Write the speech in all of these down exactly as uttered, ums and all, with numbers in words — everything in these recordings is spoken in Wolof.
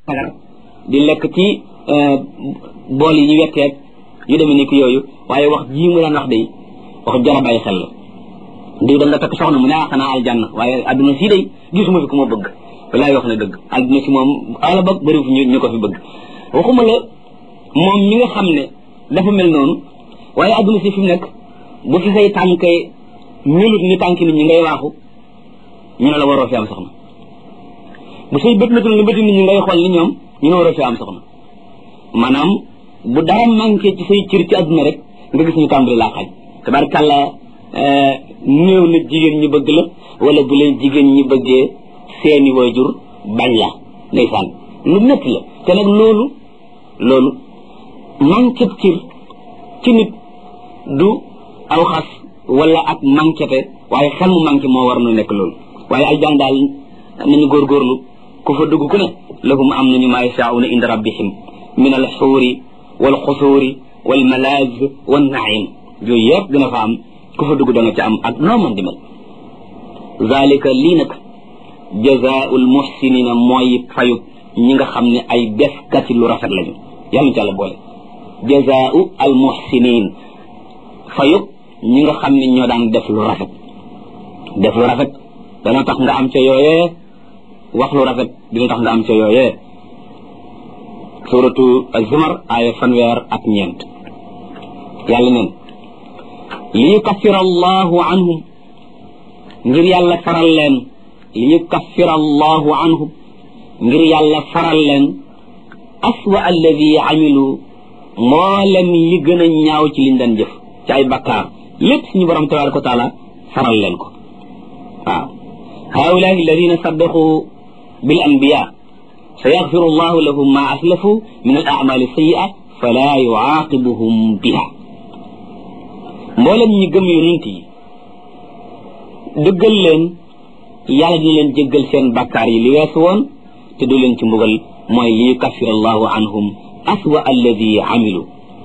sagar di lekk ci bool yi ñu wetteeg yu demee ni ki yooyu waaye wax jii mu daan wax day wax jara bàyyi xel la diw da nga takk soxna mu ne ah xanaa aljanna waaye adduna sii day gisuma fi ku ma bëgg walaay wax ne dëgg adduna si moom ala ba bëri fi ñu ko fi bëgg waxuma la moom mi nga xam ne dafa mel noonu waaye adduna si fi mu nekk bu fi say tànkee melut ni tànk nit ñi ngay waaxu ñu ne la waroo fi am soxna bu say bët metul ni bëti nit ñi ngay xool ni ñoom ñu ne waroo fi am soxna maanaam bu dara manqué ci say cër ci adduna rek nga gis ñu tàmbali laa xaaj tabarkàlla néew na jigéen ñi bëgg la wala bu leen jigéen ñi bëggee seeni waajur bañ la ndeysaan lu métti la te nag loolu loolu manqué cër ci nit du aw xas wala ak manquéte waaye xel mu manqué moo war nu nekk loolu waaye aljan daal nañu góorgóorlu ku fa dugg ku ne lahum am nañu maa yashaa'una inda rabbihim min al xuuri wal xusuuri wal malaaz wan naim yooyu yëpp dina fa am ku fa dugg da nga ca am ak noo mën di mel zalika lii nag jazaa'ul muhsinina mooy fayut ñi nga xam ne ay defkati lu rafet lañu yàlla ci yàlla boole jazaa'u al muhsinin fayut ñi nga xam ne ñoo daan def lu rafet def lu rafet dana tax nga am ca yooyee wax lu rafet dina tax nga am ca yooyee suratu az-zumar aaya fanweer ak ñeent yàlla neen li yukaffira allahu anhum ngir yàlla faral leen li yukaffira allahu anhum ngir yàlla faral leen aswa alladi amilu mboolem li gën a ñaaw ci liñ daan jëf ci ay bakkaar lépp suñu borom tabaraka wa taala faral leen ko waaw haulaai alladina saddaqu bil anbiya sa yaxfiru allahu lahum ma aslafu min al amali sayyi'a fala yuaqibuhum biha mboolem ñi gëm yonent yi dëggal leen yàlla dina leen jéggal seen bakkaar yi li weesu woon te du leen ci mbugal mooy li yukaffir allahu anhum aswa alladi amilu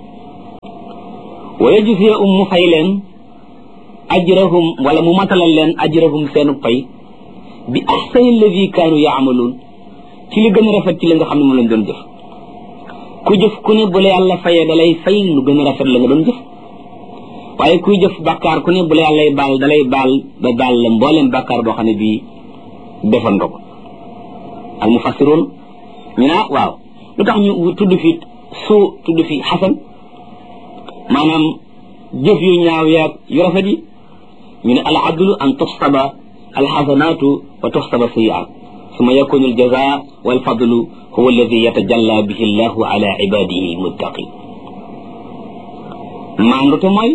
wa yajziyahum mu fay leen ajrahum wala mu matalal leen ajrahum seenu pay bi ahsani alladi kaanu yaamaluun ci li gën a rafet ci li nga xam ne moom lañ doon jëf ku jëf ku ne bu la yàlla fayee da lay fay lu gën a rafet la nga doon jëf waaye kuy jëf bàkkaar ku ne bu la yàllay baal da lay baal ba baal la mbooleem bàkkaar boo xam ne bii defoon nga ko al mufassiroon ñu ne waaw lu tax ñu tudd fi suu tudd fi xasan maanaam jëf yu ñaaw yaag yu rafet yi ñu ne al adlu an tuxsaba al xasanaatu wa tuxsaba sayiat suma yakunu al jaza wal fadlu huwa alladi yatajalla bihi llahu ala ibadihi al muttaqin maandu te mooy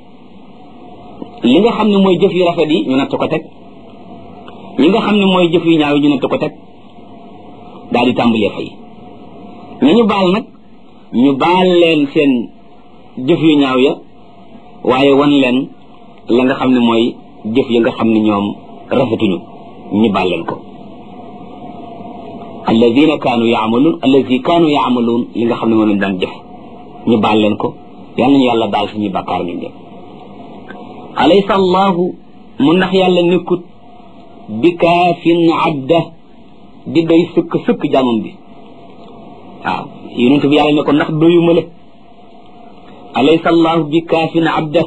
li nga xam ne mooy jëf yu rafet yi ñu natt ko teg li nga xam ne mooy jëf yu ñaaw yi ñu natt ko teg daal di tàmbalee fay ñu ñu baal nag ñu baal leen seen jëf yu ñaaw ya waaye wan leen la nga xam ne mooy jëf ya nga xam ne ñoom rafetuñu ñu baal leen ko alladina kaanu yaamaluun alladi kaanu yaamaluun li nga xam ne moom lañ daan jëf ñu baal leen ko yal nañu yàlla baal suñuy bàkkaar ñu def alaysa allahu mu ndax yàlla nekkut bi kaafin abda di doy sëkk sëkk jaamam bi waaw yonent bi yàlla ne ko ndax doyuma la alaysa allahu bi kaafin abda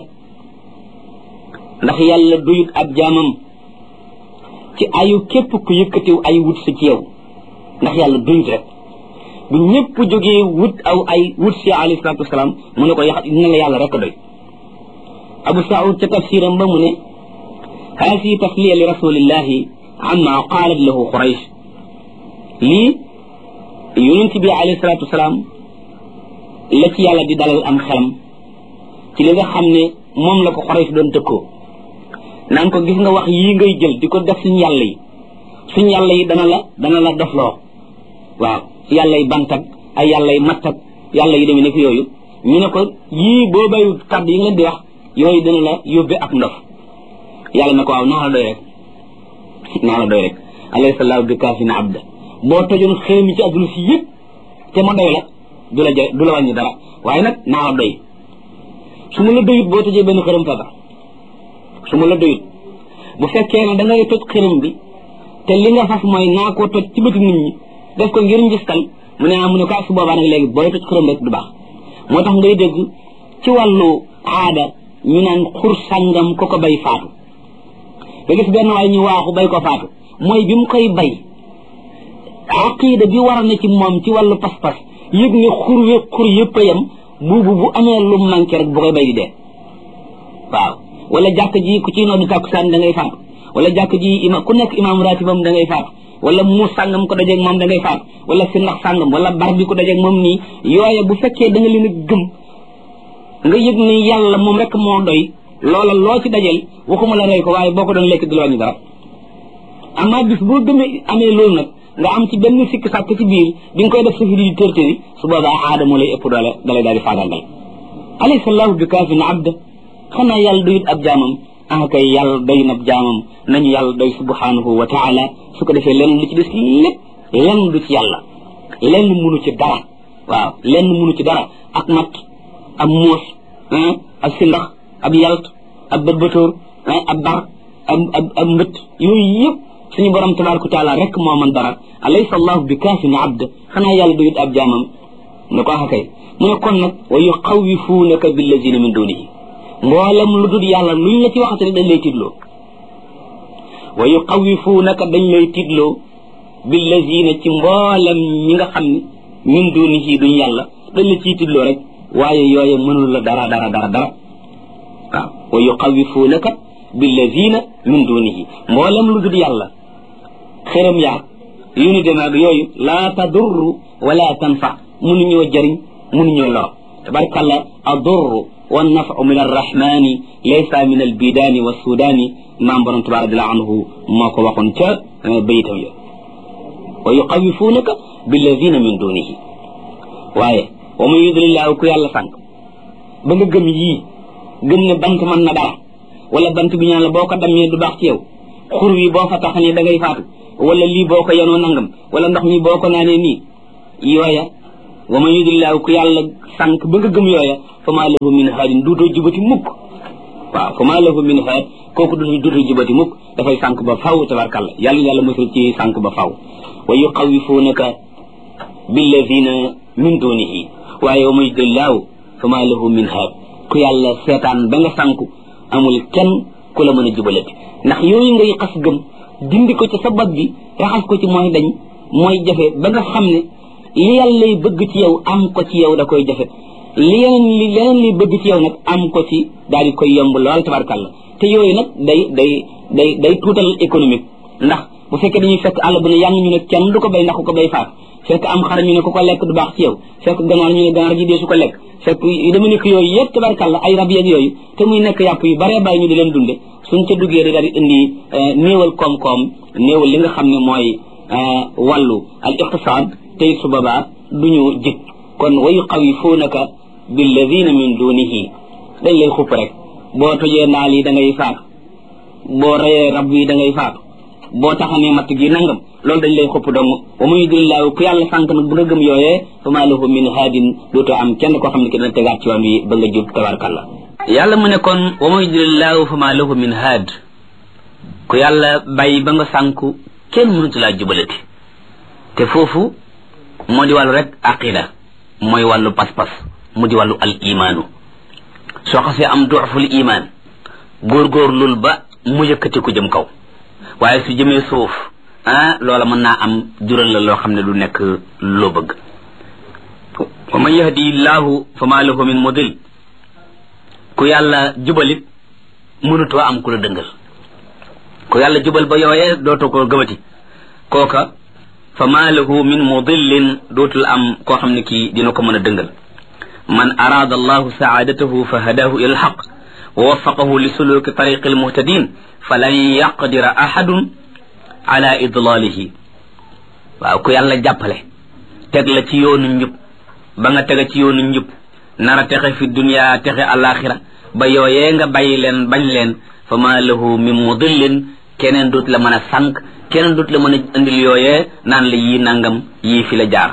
ndax yàlla doyut ab jaamam ci ayu képp ku yëkkatiw ay wut si ci yow ndax yàlla doyut rek bu ñëpp jógee wut aw ay wut si alayhi salaatu wasalaam mu ne ko yax dina la yàlla rek doy abu saud ca tafsiram ba mu ne haasi tasliya li rasulillahi amma qaalat lahu quraysh lii yonent bi alayhi salaatu wasalaam la ci yàlla di dalal am xelam ci li nga xam ne moom la ko quraysh doon tëkkoo naan ko gis nga wax yii ngay jël di ko def suñu yàlla yi suñu yàlla yi dana la dana la defloo waaw yàlla yi bantak ay yàlla yi mattak yàlla yi demee nekk yooyu ñu ne ko yii boo bayu kàddu yi nga leen di wax yooyu dina la yóbbe ak ndof yàlla na ko waaw naa la doy rek naa la doy rek alayhi sallahu bi kaafin abda boo tojoon xëy mi ci adduna si yëpp te ma doy la du la du la wàññi dara waaye nag naa la doy su ma la doyut boo tojee benn xërëm feebar su ma la doyut bu fekkee ne da ngay toj xërëm bi te li nga fas mooy naa koo toj ci bëti nit ñi def ko ngir njistal mu ne ah mu ne ko su boobaa nag léegi booy toj xërëm rek du baax moo tax ngay dégg ci wàllu aada ñu naan xur sàngam ko ko bay faatu nga gis benn waay ñu waaxu bay ko faatu mooy bi mu koy bay aqida bi war na ci moom ci wàllu pas-pas yëg ne xur we xur yëpp a yem buubu bu amee lu manqué rek bu koy bay di dee waaw wala jàkk ji ku ciy noddu tàkkusaan da ngay faatu wala jàkk ji ima ku nekk imaam ratibam da ngay faatu wala muus sàngam ko dajeeg moom da ngay faatu wala si ndax sàngam wala bar bi ko dajeeg moom nii yooye bu fekkee da nga leen a gëm nga yëg ne yàlla moom rek moo doy loola loo ci dajel waxuma la rey ko waaye boo ko doon lekk du la wàññi dara amaa bis boo gëmee amee loolu nag nga am ci benn sikk sàkk ci biir bi nga koy def sa fi di tërtëri su boobaa aada moo lay ëpp doole dalay daal di faagaagal alaysa allahu bi kaafin abda xanaa yàlla doyut ab jaamam ah kay yàlla doy na ab jaamam nañu yàlla doy subhanahu wa taala su ko defee lenn lu ci des lépp lenn du ci yàlla lenn munu ci dara waaw lenn munu ci dara ak mat ab muus ab sindax ab yalt ab bëtbëtóor ab bar ab ab ab mbët yooyu yëpp suñu borom tabaraka wa taala rek moo man dara alaysa allahu bi kaafin abd xanaa yàlla doyut ab jaamam ne ko ah kay mu ne kon nag wa yuxawifuunaka billazina min dunihi mboolem lu dul yàlla luñ la ci waxate rek dañ lay tiitloo wa yuxawifuunaka dañ lay tiitloo billazina ci mboolem ñi nga xam ne min dunihi duñ yàlla dañ la ciy tiitloo rek waaye yooye mënul la dara dara dara dara waaw wa yuxawifuunaka billazina min dunihi mboolem lu dul yàlla xëram yaag yu ni demaag yooyu laa tadurru wala tanfa mënuñoo jëriñ mënuñoo lor tabarkalla adurru والنفع من الرحمن ليس من البيدان والسودان ما بنت تبارك الله عنه ما كو waxon ca beytam ya ويقوفونك بالذين من دونه waye ومن يضلل الله ku yàlla sank ba nga gëm yi gëm ne bant man na dara wala bant bi ñaan la boko damé du bax ci yow xur wi bo fa taxani da ngay faatu wala li boko yano nangam wala ndox mi boko nané ni yoya ومن يضلل الله ku yàlla sank ba nga gëm yoya fama lahu min hadin duto jubati mukk waaw fama lahu min had koku duto duto jubati mukk da fay sank ba faaw tabarkalla yalla yalla musul ci sank ba faaw wa yuqawifunaka billadhina min dunihi wa yawma yudillahu fama lahu min had ku yalla setan ba nga sanku amul kenn ku la meuna jubalati ndax yoy ngay xass gëm dindi ko ci sabab bi raxas ko ci moy dañ moy jafé ba nga xamné li yalla bëgg ci yow am ko ci yow da koy jafé li yeneen li leneen li bëgg ci yow nag am ko ci daal di koy yomb lool tabarkalla te yooyu nag day day day day tuutal économique ndax bu fekkee dañuy fekk àll bu ne yàng ñu ne kenn du ko bay ndax ku ko bay faat fekk am xar ñu ne ku ko lekk du baax ci yow fekk ganaar ñu ne ganaar ji dee su ko lekk fekk yu dama nekk yooyu yëpp tabarkalla ay rab yeeg yooyu te muy nekk yàpp yu baree bàyyi ñu di leen dunde suñ ca duggee da daal di indi néewal koom-koom néewal li nga xam ne mooy wàllu al iqtisaad te su boobaa duñu jik kon wa yuqawifunaka billadina min dunihi dañ lay xupp rek boo tojee naal yi da ngay faatu boo reyee rab yi da ngay faatu boo taxanee matt gi nangam loolu dañ lay xupp dong wa man yudlillahu ku yàlla sànk nag bu nga gëm yooyee fa ma lahu min haadin dootoo am kenn koo xam ne ki dana tegaat ci waan wi ba nga jub tabarkalla yàlla mu ne kon wa man yudlillahu fa ma lahu min haad ku yàlla bàyyi ba nga sànku kenn mënatu laa jubalati te foofu moo di wàllu rek aqida mooy wàllu pas-pas mu di wàllu al imaanu soo xasee am duuful imaan góorgóorlul ba mu yëkkati ko jëm kaw waaye su jëmee suuf ah loola mën naa am jural la loo xam ne du nekk loo bëgg wa man yahdi llahu fa ma lahu min mudil ku yàlla jubalit mënutoo am ku la dëngal ku yàlla jubal ba yooyee dootoo ko gëmati kooka fa ma lahu min mudillin dootul am koo xam ne kii dina ko mën a dëngal من أراد الله سعادته فهداه إلى الحق ووفقه لسلوك طريق المهتدين فلن يقدر أحد على إضلاله وأكو يالا جابله تغلا تي يونو نيب باغا تغا تي يونو نيب نارا تخي في الدنيا تخي الآخرة با يويé nga bayyi len bañ len fama lahu min mudillin kenen dut la mëna sank kenen dut la mëna andil yoyé nan la yi nangam yi fi la jaar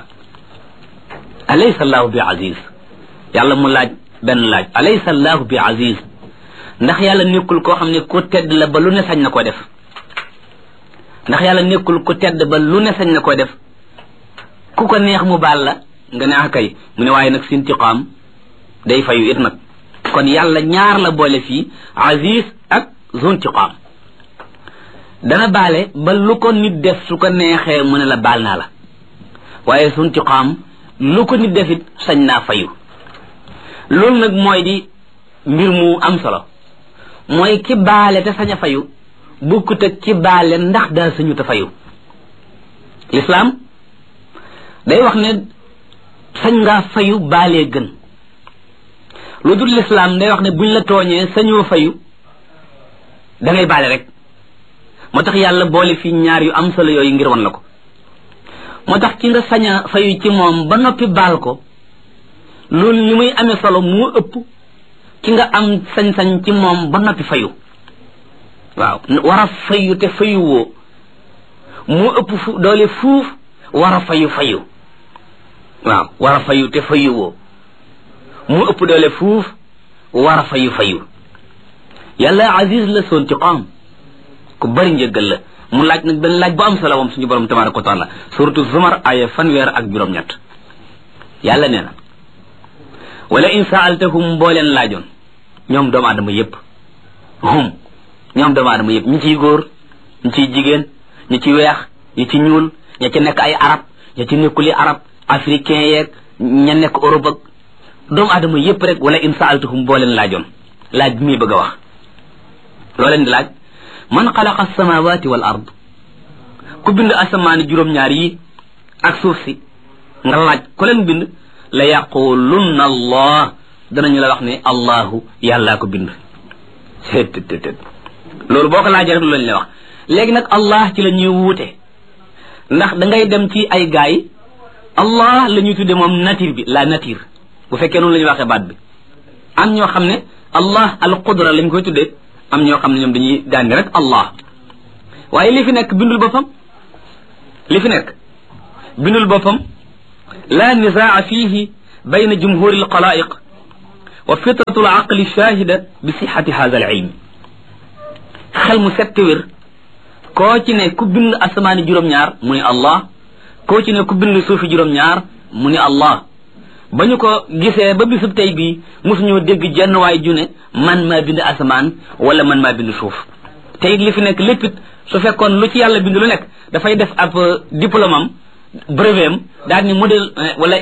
alaysa allah bi aziz yàlla mu laaj benn laaj alaysa allahu bi aziz ndax yàlla nekkul koo xam ne ku tedd la ba lu ne sañ na ko def ndax yàlla nekkul ku tedd ba lu ne sañ na ko def ku ko neex mu baal la nga ne ah kay mu ne waaye nag sintiqaam day fayu it nag kon yàlla ñaar la boole fii aziz ak zuntiqaam dana baale ba lu ko nit def su ko neexee mu ne la baal naa la waaye zuntiqaam lu ko nit defit sañ naa fayu loolu nag mooy di mbir mu am solo mooy ki baale te sañ a fayu bukkut ak ki baale ndax daa sañu te fayu lislaam day wax ne sañ ngaa fayu baalee gën lu dul lislaam day wax ne buñ la tooñee sañoo fayu da ngay baale rek moo tax yàlla boole fii ñaar yu am solo yooyu ngir wan la ko moo tax ki nga sañ a fayu ci moom ba noppi baal ko loolu li muy amee solo moo ëpp ki nga am sañ-sañ ci moom ba noppi fayu waaw war a fayu te fayu woo moo ëpp fu doole fuuf war a fayu fayu waaw war a fayu te fayu woo moo ëpp doole fuuf war a fayu fayu yàlla aziz la sontiqaam ku bari njëggal la mu laaj nag benn laaj bu am solo moom suñu borom tabaraka wa taala suratu zumar aya fanweer ak juróom-ñett yàlla nee na wala in saaltahum boo leen laajoon ñoom doomu aadama yépp hum ñoom doomu aadama yépp ñi ciy góor ñi ciy jigéen ñi ci weex ñi ci ñuul ña ci nekk ay arab ña ci nekkuli arab africain yeeg ña nekk Europe ak doomu aadama yépp rek wala in saaltahum boo leen laajoon laaj bi muy bëgg a wax loo leen di laaj man xalaqa alsamawati wal ard ku bind asamaani juróom-ñaar yi ak suuf si nga laaj ku leen bind la yaqulunna allah danañu la wax ne allahu yàllaa ko bind seet loolu boo ko laajee rek lu lañ la wax léegi nag allah ci la ñuy wuute ndax da ngay dem ci ay gaay allah la ñuy tudde moom nature bi la nature bu fekkee noonu la ñuy waxee baat bi am ñoo xam ne allah al qudra lañ koy tuddee am ñoo xam ne ñoom dañuy daandi rek allah waaye li fi nekk bindul boppam li fi nekk bindul boppam la nizaa fihi bayna jumhuri alxalaiq wa fitratu alaqli shahida bi sixati hada alilm xel mu sett wér koo ci ne ku bind asamaani juróom-ñaar mu ni allah koo ci ne ku bind suufi juróom-ñaar mu ni allah ba ñu ko gisee ba bisub tey bii mosuñoo dégg jenn waay ju ne man maa bind asamaan wala man maa bind suuf te it li fi nekk lépp it su fekkoon lu ci yàlla bind lu nekk dafay def ab diplôme am brevet am daal ni modèle wala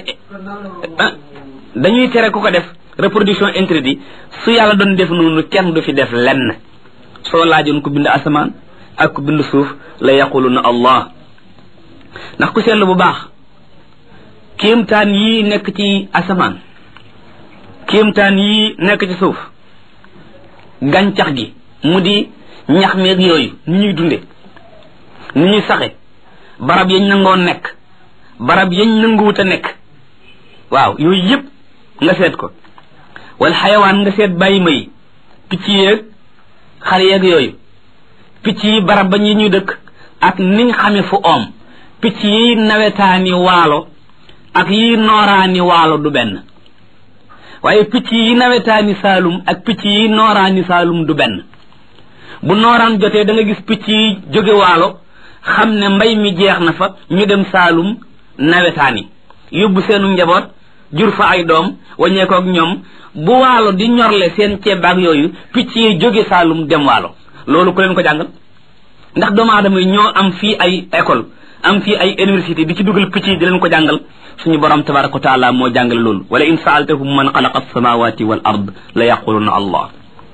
dañuy tere ku ko def reproduction interdit su yàlla doon def noonu kenn du fi def lenn soo laajoon ku bind asamaan ak ku bind suuf la yaquluna allah ndax ku seetlu bu baax kéemtaan yii nekk ci asamaan kéemtaan yii nekk ci suuf gàncax gi mu di ñax meeg yooyu ni ñuy dunde ni ñuy saxe barab yañ nangoo nekk barab yañ nanguwut a nekk waaw yooyu yëpp nga seet ko wala xayawaan nga seet bàyyi may picc yeeg xar yeeg yooyu picc yi barab ba ñi ñuy dëkk ak niñ xame fu oom picc yi nawetaani waalo ak yi nooraani waalo du benn waaye picc yi nawetaani saalum ak picc yi nooraani saalum du benn bu nooraan jotee da nga gis picc yi jóge waalo xam ne mbay mi jeex na fa ñu dem saalum nawetaani yóbbu seenu njaboot jur fa ay doom waññeekook ñoom bu waalo di ñorle seen ceebaak yooyu picc yi jóge saalum dem waalo loolu ku leen ko jàngal ndax doomu aadama yi ñoo am fii ay école am fii ay université di ci dugal picc yi di leen ko jàngal suñu borom tabaraka wa taala moo jàngale loolu wala in saaltahum man xalaqa alsamawati wal ard la yaquluna allah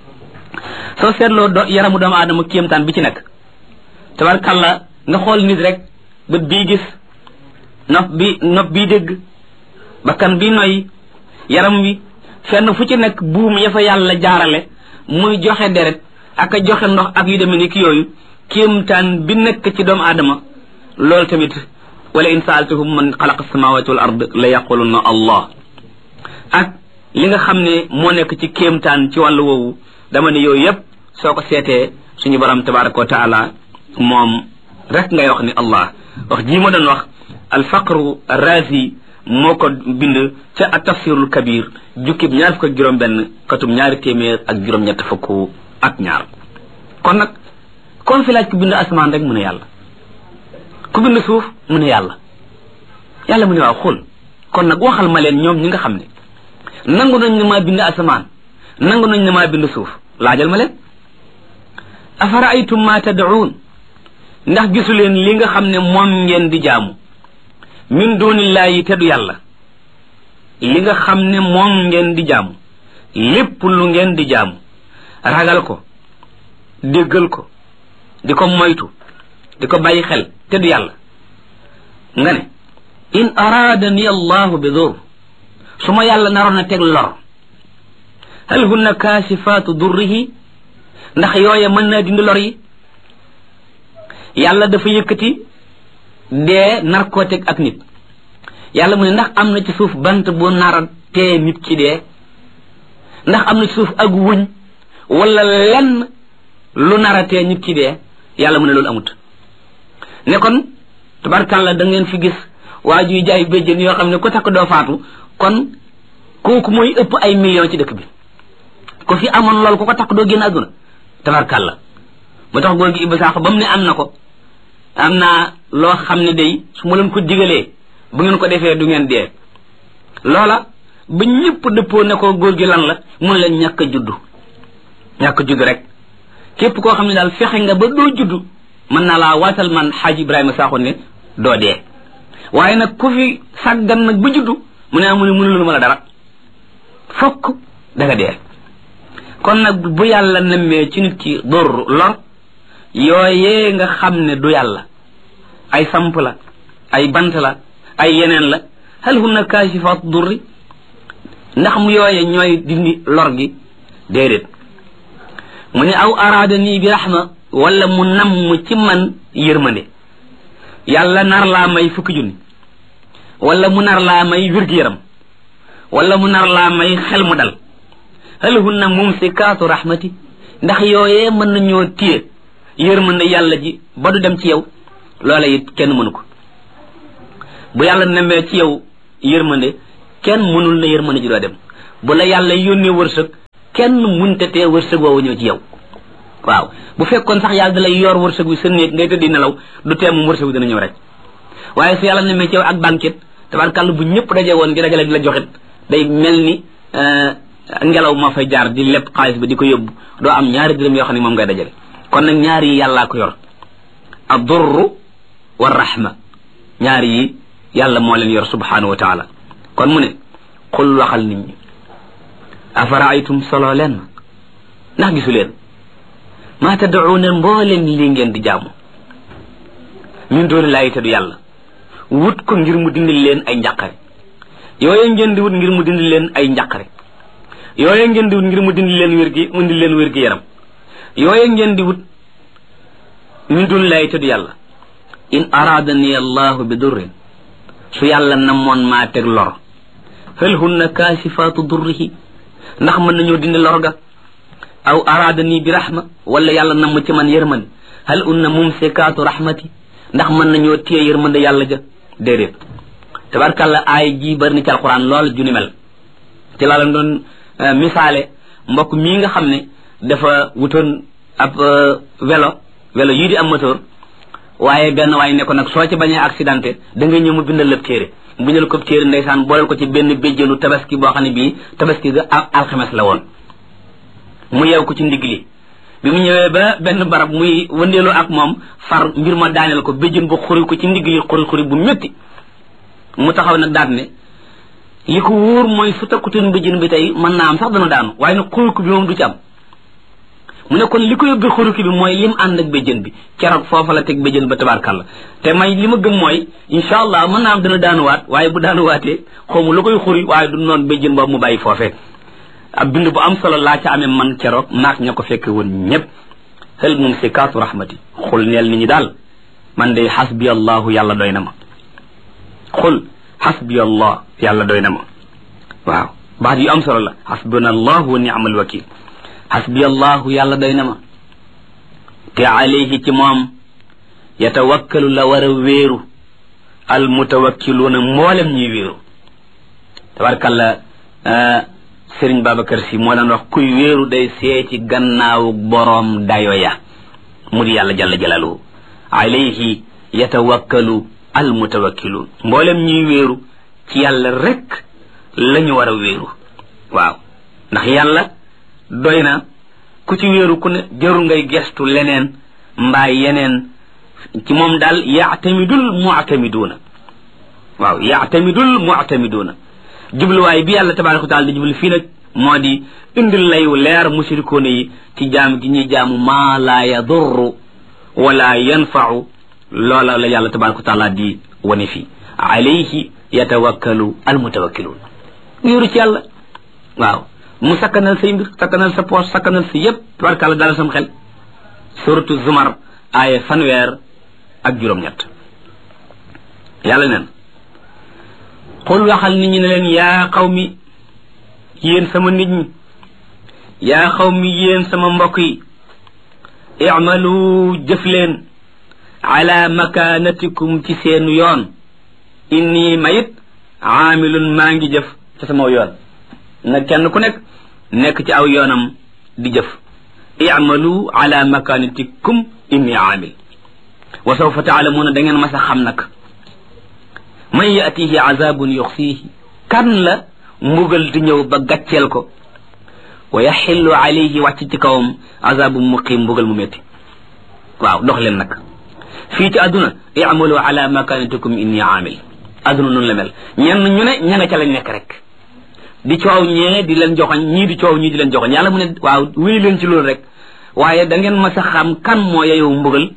soo seetloo do yaramu doomu aadama kéemtaan bi ci nekk tabarakàllah nga xool nit rek bët bii gis nopp bi nopp bii dégg bakkan bi noy yaram wi fenn fu ci nekk buum ya fa yàlla jaarale muy joxe deret ak a joxe ndox ak yu demee ni ki yooyu kéemtaan bi nekk ci doomu aadama loolu tamit wala in saaltahum man xalaqa samawati wal ard la yaquluna allah ak li nga xam ne moo nekk ci kéemtaan ci wàllu woowu dama ne yooyu yëpp soo ko seetee suñu borom tabaraka wa taala moom rek ngay wax ni allah wax jii ma doon wax alfaqru arrazi moo ko bind ca at tafsirul kabir jukkib ñaar fukk ak juróom benn katum ñaari téeméer ak juróom-ñett fukk ak ñaar kon nag kon fi laaj ku bind asamaan rek mu ne yàlla ku bind suuf mu ne yàlla yàlla mu ne waaw xul kon nag waxal ma leen ñoom ñi nga xam ne nangu nañ ne maa bind asamaan nangu nañ ne maa bind suuf laajal ma leen afaraaytum ma tad'uun ndax gisu leen li nga xam ne moom ngeen di jaamu min dunillahi te du yàlla li nga xam ne moom ngeen di jaamu lépp lu ngeen di jaamu ragal ko déggal ko di ko moytu di ko bàyyi xel te du yàlla nga ne in araadani allahu bi dur su ma yàlla naroon a teg lor hal hunna kaasifaatu durrihi ndax yooye mën naa dindi lor yi yàlla dafa yëkkati dee nar koo teg ak nit yàlla mu ne ndax am na ci suuf bant bu nara tee nit ki dee ndax am na ci suuf ak wuñ wala lenn lu nara tee nit ki dee yàlla mu ne loolu amut ne kon tabarkàlla da ngeen fi gis waa juy jaay béjjën yoo xam ne ku takk doo faatu kon kooku mooy ëpp ay millions ci dëkk bi ko fi amoon lool ku ko takk doo génn àdduna tabarkàlla ba tax góor gi Ibba Sakho ba mu ne am na ko am naa loo xam ne day su ma leen ko digalee bu ngeen ko defee du ngeen dee loola ba ñëpp dëppoo ne ko góor gi lan la mun leen ñàkk a juddu ñàkk a juddu rek képp koo xam ne daal fexe nga ba doo juddu mën naa laa waatal man xaaji Ibrahima Sakho ne doo dee waaye nag ku fi sàggan nag ba juddu mu ne amu ne mënulul ma la dara fokk danga dee kon nag bu yàlla nemmee ci nit ki dor lor yooyee nga xam ne du yàlla ay samp la ay bant la ay yeneen la hal hunna kaashifaat durri ndax mu yooye ñooy dindi lor gi déedéet mu ne aw araada nii bi rahma wala mu namm ci man yërmande yàlla nar laa may fukki junni wala mu nar laa may wér-gu-yaram wala mu nar laa may xel mu dal hal hunna mumsikaatu rahmati ndax yooyee mën nañoo téye yërmande yàlla ji ba du dem ci yow loola it kenn mënu ko bu yàlla nemmee ci yow yërmande kenn mënul na yërmande ji doo dem bu la yàlla yónnee wërsëg kenn munte tee wërsëg woowu ñëw ci yow waaw bu fekkoon sax yàlla da lay yor wërsëg wi sa néeg ngay tëddi nelaw du tee moom wërsëg wi dana ñëw rek waaye su yàlla nemmee ci yow ak banquet tabarkàlla bu ñëpp daje woon di dajale di la joxit day mel ni ngelaw moo fay jaar di lépp xaalis bi di ko yóbbu doo am ñaari dërëm yoo xam ne moom ngay dajale kon nag ñaar yi yàllaa ko yor ad-durru wa rahma ñaar yi yàlla moo leen yor subhanahu wa taala kon mu ne xul waxal nit ñi afaraaytum solo leen ndax gisu leen maa tad'uuna mbooleen lii ngeen di jaamu min dooni laayi te du yàlla wut ko ngir mu dindil leen ay njàqare yooye ngeen di wut ngir mu dindil leen ay njàqare yooye ngeen di wut ngir mu dindil leen wér gi mu dindil leen wér gi yaram yooye ngeen di wut min dooni laayi te du yàlla in araadani allahu bi durrin su yàlla namoon maa teg lor hal hunna kaasifaatu durrihi ndax mën nañoo dindi lor ga aw araadani bi rahma wala yàlla namm ci man yërmande hal hunna mumsikaatu rahmati ndax mën nañoo téye yërmande yàlla ja déedéet tabarkàlla aay ji bari ni ci alquran lool ju ni mel ci laa leen doon misaale mbokk mii nga xam ne dafa wutoon ab vélo vélo yii di am moteur waaye benn waaye ne ko nag soo ci bañee accidenté da nga ñëw mu bindal lépp téere mu bindal ko téere ndeysaan booleel ko ci benn béjjéenu tabaski boo xam ne bii tabaski ga alxames la woon mu yeew ko ci ndigg li bi mu ñëwee ba benn barab muy wëndeelu ak moom far mbir ma daaneel ko béjjén bu xuri ko ci ndigg li xuri xuri bu métti mu taxaw nag daat ne li ko wóor mooy su takkutoon béjjén bi tey mën naa am sax dana daanu waaye nag xuruki bi moom du ci am mu ne kon li ko yóbbee xuruki bi mooy lim ànd ak béjjén bi keroog foofa la teg béjjén ba tabarkàlla te may li ma gëm mooy incha allah mën naa am dana daanuwaat waaye bu daanuwaatee xawma lu koy xuri waaye du noonu béjjén boobu mu bàyyi foofee ab bind bu am solo laa ca amee man keroog naak ña ko fekke woon ñëpp hal mumsikaatu rahmati xul neel nit ñi daal man day xasbi allahu yàlla doy na ma xul xasbi allah yàlla doy na ma waaw baat yu am solo la xasbuna allahu wa ni'mal wakil xasbi allahu yàlla doy na ma te alayhi ci moom yatawakkalu la war a wéeru al mutawakkiluuna mboolem ñuy wéeru tabarkalla Sëriñ Babacar Si moo daan wax kuy wéeru day seeti gannaaw boroom dayo ya mu di yàlla jalla jalaluhu alayhi yatawakkalu al mutawakkiluun mboolem ñuy wéeru ci yàlla rek lañu war a wéeru waaw ndax yàlla doy na ku ci wéeru ku ne jaru ngay gestu leneen mbaa yeneen ci moom daal yaatamidul mu'tamiduuna waaw yaatamidul mu'tamiduuna jubluwaay bi yàlla tabaaraka wa taala di jublu fii nag moo di indil layu leer mushrikoona yi ci jaam gi ñuy jaamu maa laa yadurru wala yanfa'u loola la yàlla tabaaraka wa taala di wane fii alayhi yatawakkalu almutawakkiluun wéeru ci yàlla waaw mu sakkanal say mbir sakkanal sa poos sakkanal sa yépp tabaarkalla dalal sam xel suratu zumar aaya fanweer ak juróom-ñett yàlla neen xul waxal nit ñi ne leen yaa xawmi yéen sama nit ñi yaa xawmi yéen sama mbokk yi i'malu jëf leen ala makanatikum ci seenu yoon inni mayit aamilun maa ngi jëf ci sama yoon na kenn ku nekk nekk ci aw yoonam di jëf i'malu ala makanatikum inni aamil wa sawfa taalamuuna da ngeen mas a xam nag man yatihi azabun yuxsiihi kan la mbugal di ñëw ba gàcceel ko wa yaxillu alayhi wàcc ci kawam azabun muqim mbugal mu métti waaw dox leen nag fii ci àdduna i'malu ala makanatikum inni aamil àdduna noonu la mel ñenn ñu ne ña nga ca lañ nekk rek di coow ñee di leen joxoñ ñii di coow ñii di leen joxoñ yàlla mu ne waaw wéy leen ci loolu rek waaye da ngeen mas a xam kan moo yeyow mbugal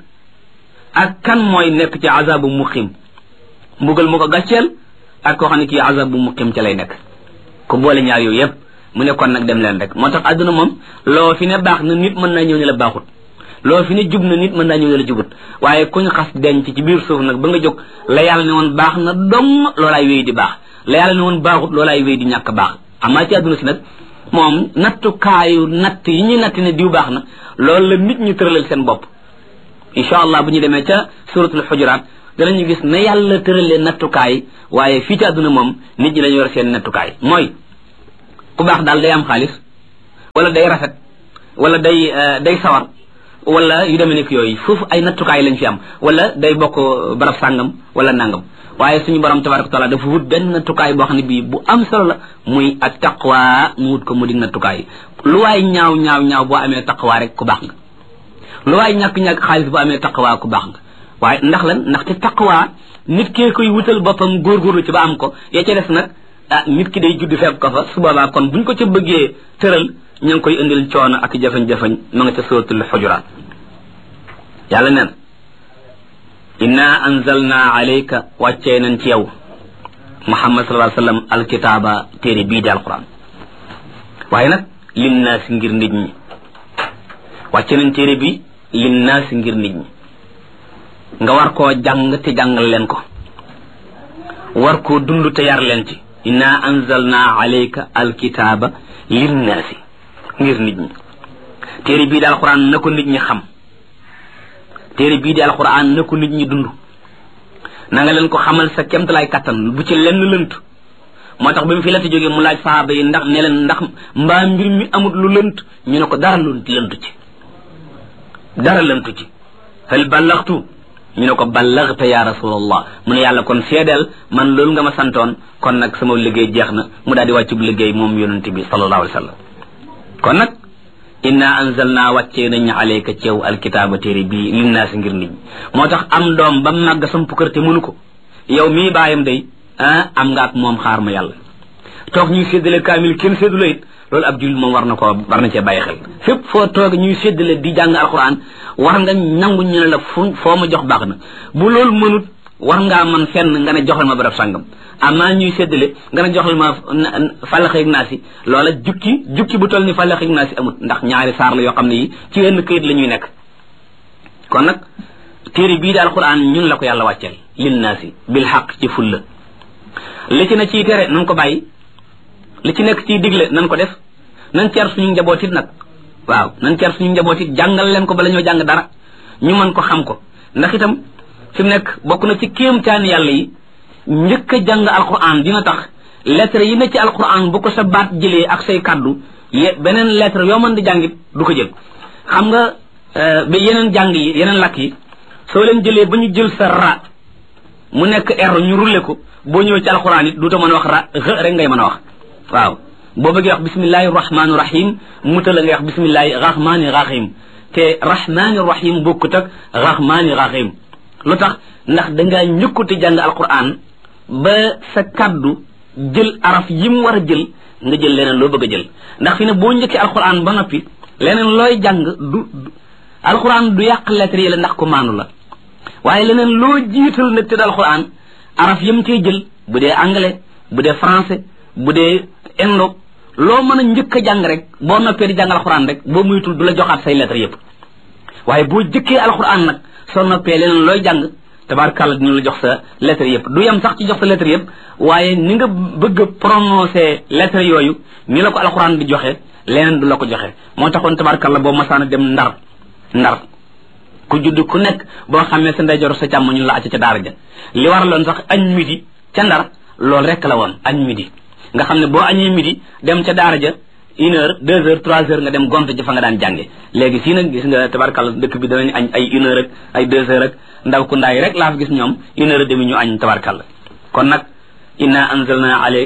ak kan mooy nekk ci azabu muqim mbugal mu ko gàcceel ak koo xam ne kii azabu muqim ca lay nekk ku boole ñaar yooyu yëpp mu ne kon nag dem leen rek moo tax àdduna moom loo fi ne baax na nit mën naa ñëw ne la baaxut loo fi ne jub na nit mën naa ñëw ne la jubut waaye kuñ xas denc ci biir suuf nag ba nga jóg la yàlla ne woon baax na dong loolaay wéy di baax la yàlla ne woon baaxut loolaay wéy di ñàkk baax amaa ci àdduna si nag moom nattukaayu natt yi ñuy natt ne diw baax na loolu la nit ñi tëralal seen bopp incha allah bu ñu demee ca suratul xujuraat danañu gis na yàlla tëralee nattukaay waaye fii ci àdduna moom nit ñi dañu yor seen nattukaay mooy ku baax daal day am xaalis wala day rafet wala day day sawar wala yu demee nekk yooyu foofu ay nattukaay lañ fi am wala day bokk barab sàngam wala nangam waaye suñu borom tabaraka taala dafa wut benn nattukaay boo xam ne bii bu am solo la muy at taqwa mu wut ko mu di nattukaay lu waay ñaaw ñaaw ñaaw boo amee taqwa rek ku baax nga lu waay ñàkk-ñàkk xaalis boo amee taqwa ku baax nga waaye ndax lan ndaxte taqwa nit kee koy wutal boppam góorgóorlu ci ba am ko ya ca des nag ah nit ki day judd fekk ko fa su boobaa kon buñ ko ca bëggee tëral ña ngi koy indil coono ak jafañ-jafañ ma nga ca suratul xujuraat yàlla neen inna anzalna alayka wàccee nañ ci yow muhammad sallallahu alayhi wasallam alkitaaba téere bii di alquran waaye nag linnaasi ngir nit ñi wàcce nañ téere bi linnaasi ngir nit ñi nga war koo jàng te jàngal leen ko war koo dund te yar leen ci inna anzalna alayka alkitaaba linnaasi ngir nit ñi téere bii di alquran na ko nit ñi xam téere bii di alquran na ko nit ñi dund na nga leen ko xamal sa kemtalaay kattan bu ci lenn lënt moo tax ba mu fi la ti jógee mu laaj sahaaba yi ndax ne leen ndax mbaa mbir mi amut lu lënt ñu ne ko dara lu lëntu ci dara lëntu ci hal ballaxtu ñu ne ko ballaxta ya rasulallah mu ne yàlla kon seedeel man loolu nga ma santoon kon nag sama liggéey jeex na mu daal di wàccu bu liggéey moom yonente bi sallallahu alayhi wa sallam kon nag inna anzalna wàccee nañ alayka ci yow alkitaaba téere bii linnaasi ngir nit ñi moo tax am doom ba màgg samp kër te mënu ko yow mii baayam day ah am nga ak moom xaar ma yàlla toog ñuy séddale kaamil kenn séddale it loolu ab jullit moom war na koo war na cee bàyyi xel fépp foo toog ñuy séddale di jàng alquran war nga nangu ñu ne la fu foo ma jox baax na bu loolu mënut war ngaa man fenn nga ne joxal ma barab sàngam amaa ñuy séddale nga ne joxal ma fàllax ak naasi loola jukki jukki bu toll ni fàllax ak naasi amut ndax ñaari saar la yoo xam ne yi ci wenn këyit la ñuy nekk kon nag téere bii di alquran ñun la ko yàlla wàcceel lin naasi bil xaq ci fulla li ci ne ciy tere nan ko bàyyi li ci nekk ciy digle nan ko def nan ceer suñu njabootit nag waaw nan ceer suñu njabootit jàngal leen ko bala ñoo jàng dara ñu mën ko xam ko ndax itam fi mu nekk bokk na ci kéemtaani yàlla yi njëkk a jàng alquran dina tax lettre yi ne ci alquran bu ko sa baat jëlee ak say kaddu ye beneen lettre yoo mën di jàngit du ko jël xam nga ba yeneen jàng yi yeneen lakk yi soo leen jëlee ba ñu jël sa ra mu nekk r ñu rulle ko boo ñëwee ci alquran it duuta mën a wax ra rek ngay mën a wax waaw boo bëggee wax bismillahi rahmaani rahim muta la ngay wax bismillahi rahmaani rahim te rahmaani rahim bokkut ak rahmaani rahim lu tax ndax dangaa njëkkuti jàng alquran ba sa kaddu jël araf yi mu war a jël nga jël leneen loo bëgg a jël ndax fi ne boo njëkkee alquran ba noppi leneen looy jàng du alquran du yàq lettre yi la ndax ko maanu la waaye leneen loo jiital nag te alquran araf yam cee jël bu dee anglais bu dee français bu dee indo loo mën a njëkk a jàng rek boo noppee di jàng alquran rek boo muytul du la joxaat say lettre yëpp waaye boo jëkkee alquran nag soo noppee leneen looy jàng tabaarkàlla dina la jox sa lettre yëpp du yem sax ci jox sa lettre yëpp waaye ni nga bëgg a prononcer lettre yooyu ni la ko alquran di joxe leneen du la ko joxe moo taxoon tabaarkàlla boo masaana dem ndar ndar ku judd ku nekk boo xamee sa ndeyjoor sa càmm ñu la acca ca daara ja li waraloon sax añ midi ca ndar loolu rek la woon añ midi nga xam ne boo añee midi dem ca daara ja une heure deux heures trois heures nga dem gont ji fa nga daan jànge léegi fii nag gis nga tabarkàlla dëkk bi danañ añ ay une heure ak ay deux heures ak ndaw ku ndaay rek laa fi gis ñoom une heure demi ñu añ tabarkàlla kon nag inna anzalna alay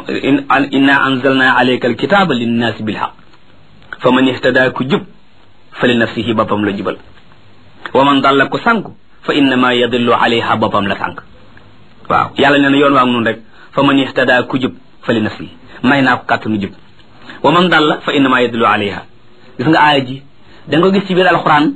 inna anzalna alayka alkitaba linnaasi bilhaq fa man ihtada ku jub fa li nafsihi boppam la jubal wa man dalla ku sànku fa innama yadillu alayha boppam la sànk waaw yàlla nee na yoon waa nun rek fa man ihtada ku jub fa li nafsihi may naa ko kàttanu jub wa man dalla fa innama yadillu alayha gis nga aaya ji da nga gis ci biir alquran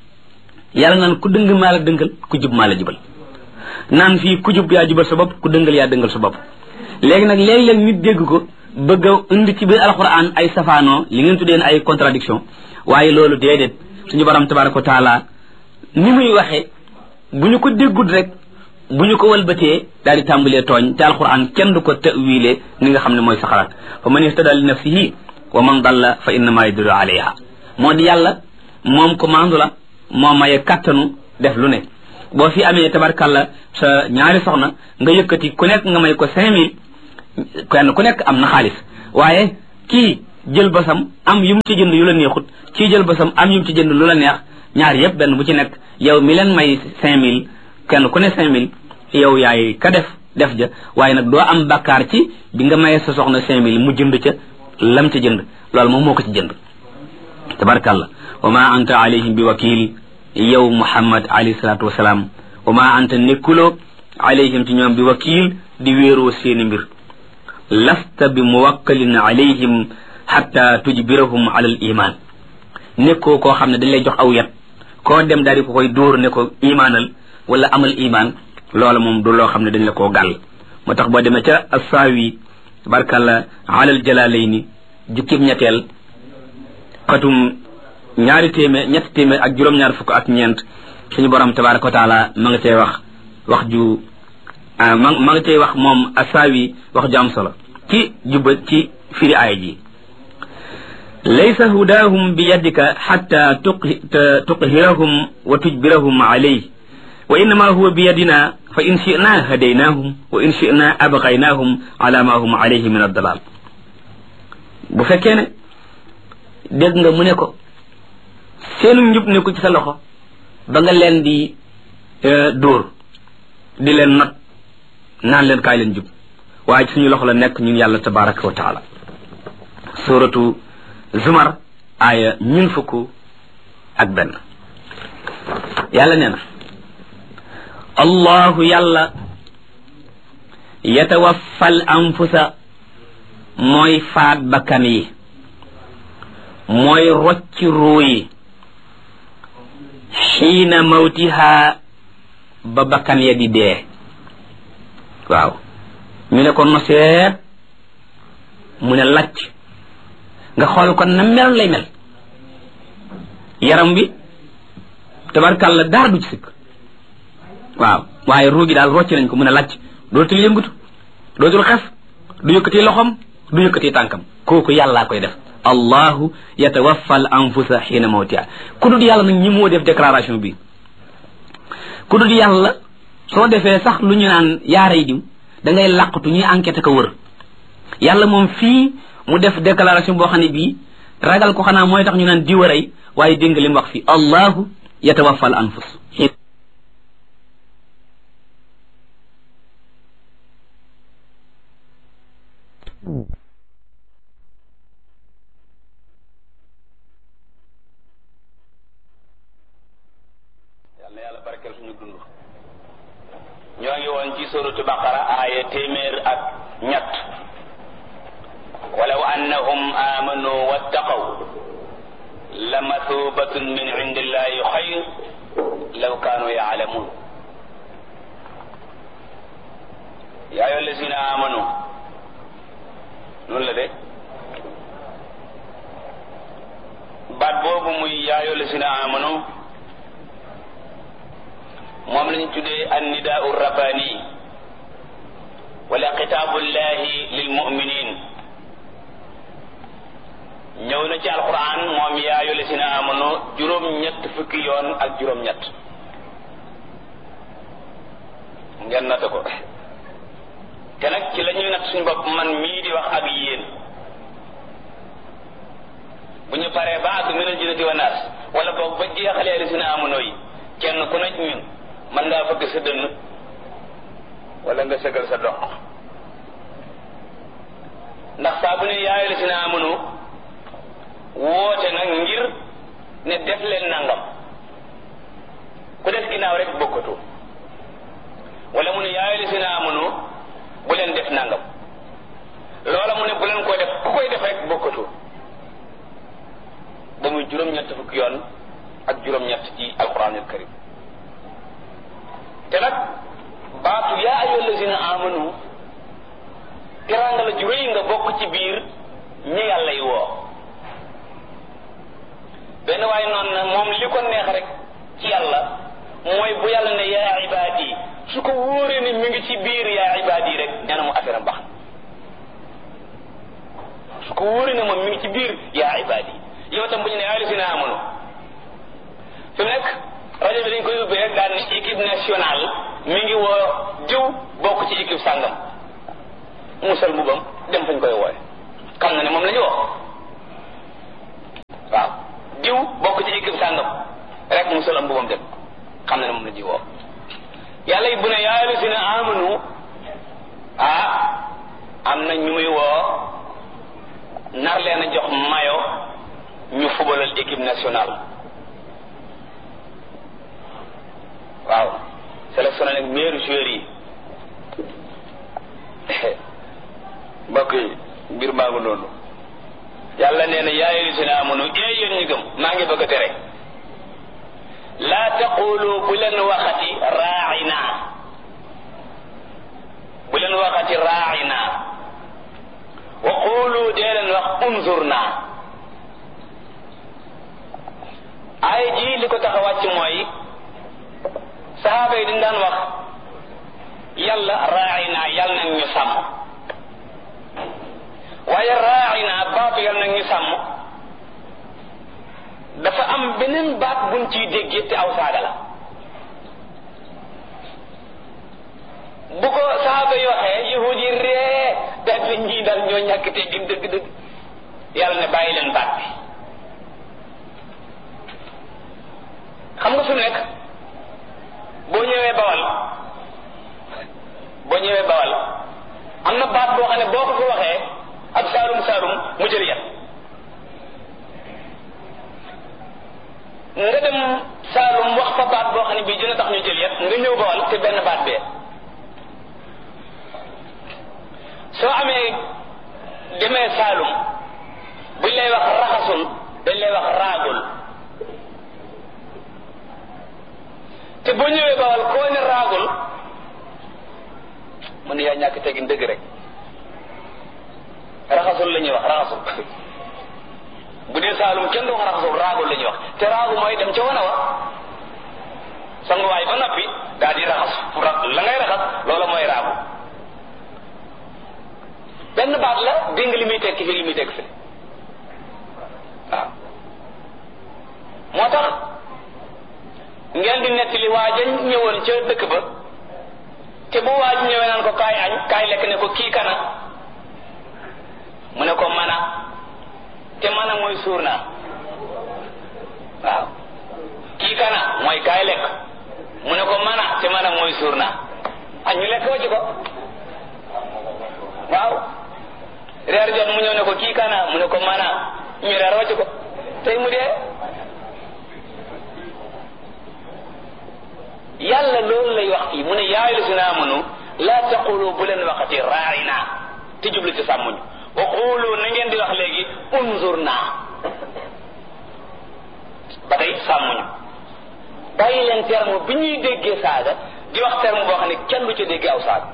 yàlla naan ku dëng maa la dëngal ku jub maa la jubal naan fii ku jub yaa jubal sa bopp ku dëngal yaa dëngal sa bopp léegi nag léeg-léeg nit dégg ko bëgg a indi ci biir alquran ay safaanoo li ngeen tuddee ay contradiction waaye loolu déedéet suñu borom tabaraka wa taala ni muy waxee bu ñu ko déggut rek bu ñu ko walbatee daal di tàmbalee tooñ te alquran kenn du ko ta'wilee ni nga xam ne mooy sa xalaat fa man ihtada li nafsihi wa man dalla fa innama yadullu alayha moo di yàlla moom ko maandu la moo maye kattanu def lu ne boo fi amee tabarkalla sa ñaari soxna nga yëkkati ku nekk nga may ko cinq mille kenn ku nekk am na xaalis waaye kii jël basam am yu mu ci jënd yu la neexut kii jël basam am yu mu ci jënd lu la neex ñaar yëpp benn bu ci nekk yow mi leen may cinq mille kenn ku ne cinq mille yow yaay ka def def ja waaye nag doo am bakkaar ci bi nga mayee sa soxna cinq mille mu jënd ca lam ca jënd loolu moom moo ko ci jënd tabarkalla wa ma anta alayhim bi wakil yow muhammad alayhi salatu wasalaam wa ma anta nekkuloo alayhim ci ñoom bi wakil di wéeroo seeni mbir lasta bi muwakkalin alayhim hatta tujbirahum ala al iman nekkoo koo xam ne dañ lay jox aw yat koo dem daal di ko koy dóor ne ko imaanal wala amal iman loola moom du loo xam ne dañ la koo gàll moo tax boo demee ca assaawi barkalla alal jalaalayni jukkib ñetteel xatum ñaari téeméer ñetti téeméer ak juróom-ñaar fukk ak ñeent suñu borom tabaraka wa taala ma nga cay wax wax ju ma ma nga cay wax moom assaawi wax ju am solo ci jubba ci firi aaya ji laysa hudaahum bi yadika xatta tuqhirahum wa tujbirahum alayh wa innama huwa bi yadina fa in shina hadaynahum wa in shina abqaynahum ala ma hum alayhi min addalal bu fekkee ne dégg nga mu ne ko seenu njub ne ko ci sa loxo ba nga leen di dóor di leen not naan leen kaay leen jub waaye ci suñu loxo la nekk ñun yàlla tabaraka wa taala suratu zumar aaya ñun fukk ak benn yàlla nee na allahu yàlla yatawaffal anfusa mooy faat bakkan yi mooy rocci ruu yi xiina mawtiha ba bakkan ya di dee waaw ñu ne ko noseet mu ne lacc nga xool ko na mel lay mel yaram bi tabarkàlla dara du ci sikk waaw waaye ruu gi daal rocc nañ ko mu ne lacc dootul yëngatu dootul xef du yëkkati loxom du yëkkati tànkam kooku yàllaa koy def allahu yatawaffa al anfusa xiina mawtiha ku dul yàlla nag ñi moo def déclaration bi ku dul yàlla soo defee sax lu ñu naan yaaray diw da ngay làqatu ñuy enquête ko wër yàlla moom fii mu def déclaration boo xam ne bii ragal ko xanaa mooy tax ñu naan diw a rey waaye dégg nga li mu wax fii allahu yatawaffa al anfus suratu baqara aaya téeméer ak ñett walaw annahum amanu wattaqaw la mathubatun min indillahi xayr law kanu yaalamun yaa ayyuha allazina amanu noonu la de baat boobu muy yaa ayyuha allazina amanu moom lañu tuddee annidaau rabbani wala xitaabullahi lil muminin ñëw na ci alquran moom yaa ayyuha allazina amanu juróom-ñett fukki yoon ak juróom-ñett ngeen natt ko te nag ci la ñuy natt suñu bopp man mii di wax ak yéen bu ñu paree ba ak minal jinnati wa naas wala boog ba jeexalee allazina amanu yi kenn ku nekk ñun man ngaa fëgg sa dënn wala nga sëgal sa dox ndax saa bu ne yaa ayyuha allazina amanu woote nag ngir ne def leen nangam ku des ginnaaw rek bokkatu wala mu ne yaa ayyuha allazina amanu bu leen def nangam loola mu ne bu leen ko def ku koy def rek bokkatu ba muy juróom-ñett fukki yoon ak juróom-ñett ci alquranul karim te nag baatu yaa ayyuha allazina amanu teraanga la ju rëy nga bokk ci biir ñi yàlla yi woo benn waaye noonu na moom li ko neex rek ci yàlla mooy bu yàlla ne yaa ibaadi su ko wóoree ne mi ngi ci biir yaa ibaadi rek nee na mu affaire am baax su ko wóoree ne moom mi ngi ci biir yaa ibaadi yow tam bu ñu ne yaa allazina amanu fi mu nekk rajo bi dañ koy ubbi rek daal ne équipe nationale mi ngi woo diw bokk ci équipe sàngam musal mbubam dem fañ koy wooye xam na ne moom la ñu woo waaw diw bokk ci équipe sàngam rek musal am mbubam dem xam na ne moom la ñuy woo yàlla yi bu ne yaa allazina amanu ah am na ñu muy woo nar leen a jox mayo ñu fubalal équipe nationale waaw sélectionné nag meilleur joueur yi mbokk yi mbir maa ngi noonu yàlla nee na yaa ayyuha allazina amanu ee yéen ñi gëm maa ngi bëgg a tere laa taqulu bu leen waxati raa'ina bu leen waxati raa'ina wa qulu dee leen wax unzurna ay ji li ko tax a wàcc mooy sahaaba yi dañ daan wax yàlla raa'ina yàlla nag ñu sàmm waaye raa'ina baatu yàlla nag ñu sàmm dafa am beneen baat buñ ciy déggee te aw saaga la bu ko sahaaba yi waxee yahud yi ree daal di ñii daal ñoo ñàkk te gin dëgg-dëgg yàlla ne bàyyi leen baat bi xam nga fi mu nekk boo ñëwee bawal boo ñëwee bawal am na baat boo xam ne boo ko fi waxee ak saalum saalum mu jël yat nga dem saalum wax fa baat boo xam ne bii dina tax ñu jël yat nga ñëw bawal te benn baat bee soo amee demee saalum buñ lay wax raxasul dañ lay wax raagul te boo ñëwee bawal koo ne raagul mu ne yaa ñàkk teggin dëgg rek raxasul la ñuy wax raxasul bu dee saalum kenn du wax raxasul raagul la ñuy wax te raagu mooy dem ca wana wa sanguwaay ba noppi daal di raxas la ngay raxas loola mooy raagu benn baat la dégg nga li muy tekki fi li muy tekk fi waaw moo tax ngeen di nettali waaja ñëwoon ca dëkk ba te bu waaj ñëwee naan ko kaay añ kaay lekk ne ko kii kana mu ne ko mana te mana mooy suur naa waaw kii kana mooy kaay lekk mu ne ko mana te mana mooy suur naa añ ñu lekk wacc ko waaw reer jot mu ñëw ne ko kii kana mu ne ko mana ñu reer wacc ko tey mu dee yàlla loolu lay wax fii mu ne yaa ayyuhallazina amanu laa taqulu bu leen waxati raa'ina te jublu ci sàmmuñu wa qulu na ngeen di wax léegi unzurna ba tey sàmmuñu bàyyi leen terme bi ñuy déggee saaga di wax terme boo xam ne kenn du ca déggee aw saaga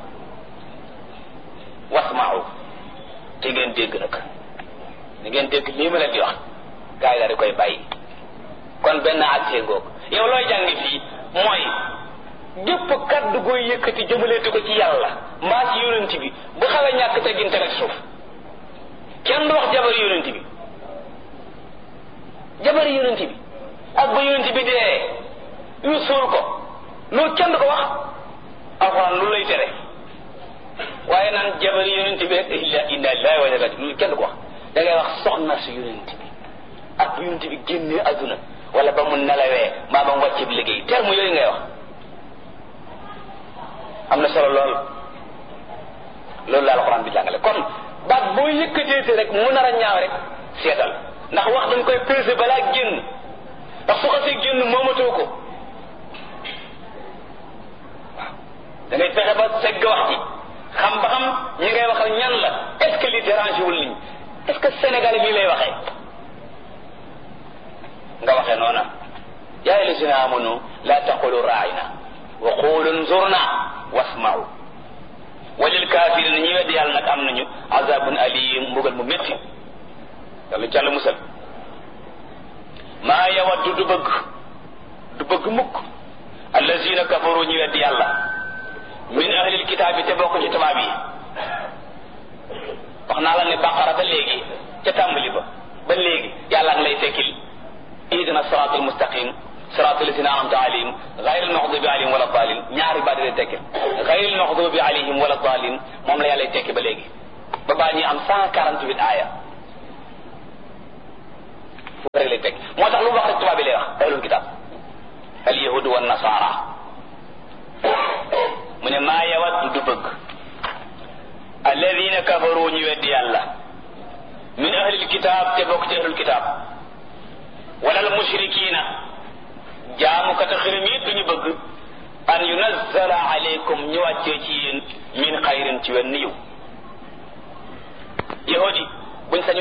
wasma'u te ngeen dégg nag ni ngeen dégg lii ma leen di wax gaa yi daal di koy bàyyi kon benn àttee ngoog yow looy jàngi fii mooy gépp kaddu gooy yëkkati jëmaleeti ko ci yàlla mbaa ci yonent bi bu xawee ñàkk teggin teg suuf kenn du wax jabari yonent bi jabari yonent bi ak ba yonent bi dee ñu suul ko loolu kenn du ko wax alxuraan lu lay tere waaye naan jabari yonent bi rek illa inna lillahi wa inna ilayhi raji'un loolu kenn du ko wax da ngay wax soxna si yonent bi ak bu yonent bi génnee adduna wala ba mu nelawee mbaa ba mu wàcce bi liggéey terme yooyu ngay wax am na solo lool loolu la alxuraan bi jàngale kon baat boo yëkkateete rek mu nar a ñaaw rek seetal ndax wax dañ koy peser balaa génn ndax su xasee génn moomatoo ko waaw da ngay fexe ba segg wax ji xam ba xam ñi ngay waxal ñan la est-ce que li dérange wul niñ est-ce que Sénégal lii lay waxee nga waxee noona yaa ayyuhallazina amanu la taqulu ra'ina wa qulu unzurna wasma'u walil kaafiriina ñi weddi yàlla nag am nañu azabun alim mbugal mu métti yàlla jàll musal maa yawaddu du bëgg du bëgg mukk allazina kafaru ñi weddi yàlla min ahlil kitaabi te bokk ci tubaab yi wax naa la ne baqara ba léegi ca tàmbali ba ba léegi yàlla ngi lay tekkil ihdina siraat almustaqim siraat alladina an'amta alayhim gayr almaxdubi alayhim wala dalin ñaari baat lay tekkil gayr almaxdubi alayhim wala dalin moom la yàlla lay tekki ba léegi ba baa ñuy am cent quarante-huit aaya foofu rek lay tekki moo tax lu wax rek tubaab bi lay wax ahlul kitab al yahudu wa nasara mu ne maa yawaddu du bëgg alladina kafaru ñu weddi yàlla min ahlil kitab te bokk ci ahlul kitab wala al mushrikina jaamukata xirim yi duñu bëgg an yunazzala alaykum ñu wàccee ci yéen min xayrin ci wenn yiw yahudi buñ sañ